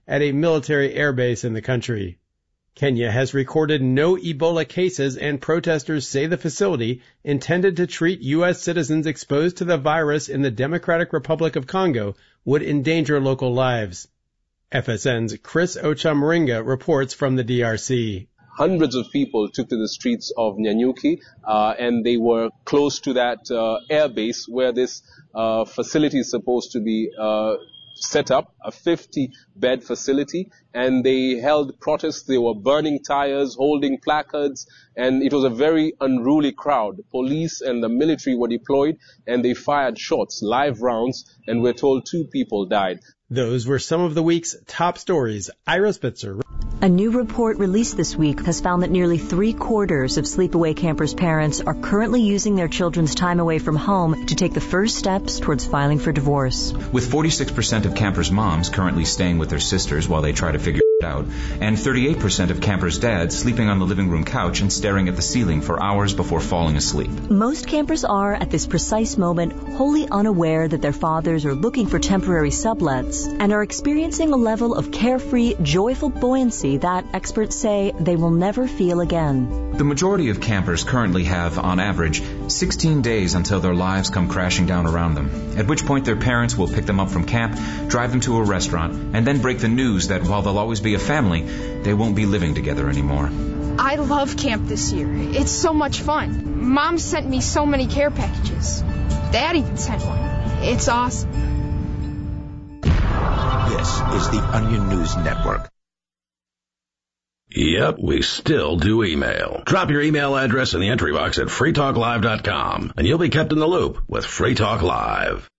at a military airbase in the country. Kenya has recorded no Ebola cases, and protesters say the facility, intended to treat U.S. citizens exposed to the virus in the Democratic Republic of Congo, would endanger local lives. FSN's Chris Ocha-Moringa reports from the DRC. Hundreds of people took to the streets of Nyanyuki, and they were close to that air base where this facility is supposed to be set up, a 50-bed facility, and they held protests. They were burning tires, holding placards, and it was a very unruly crowd. Police and the military were deployed, and they fired shots, live rounds, and we're told 2 people died. Those were some of the week's top stories. Ira Spitzer. A new report released this week has found that nearly 3/4 of sleepaway campers' parents are currently using their children's time away from home to take the first steps towards filing for divorce. With 46% of campers' moms currently staying with their sisters while they try to figure it out, and 38% of campers' dads sleeping on the living room couch and staring at the ceiling for hours before falling asleep. Most campers are, at this precise moment, wholly unaware that their fathers are looking for temporary sublets and are experiencing a level of carefree, joyful buoyancy that experts say they will never feel again. The majority of campers currently have, on average, 16 days until their lives come crashing down around them, at which point their parents will pick them up from camp, drive them to a restaurant, and then break the news that while they'll always be a family, they won't be living together anymore. I love camp this year. It's so much fun. Mom sent me so many care packages. Dad even sent one. It's awesome. This is the Onion News Network. Yep, we still do email. Drop your email address in the entry box at freetalklive.com, and you'll be kept in the loop with Free Talk Live.